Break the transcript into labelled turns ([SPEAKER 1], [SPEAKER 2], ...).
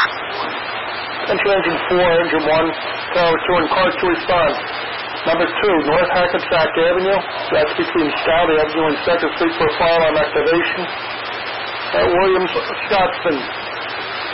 [SPEAKER 1] Enter engine 4, engine 1, tower 2, and car 2 respond. Number 2, North Hackensack Avenue. That's between Stout Avenue and 2nd Street for firearm activation. Williams Scotsman.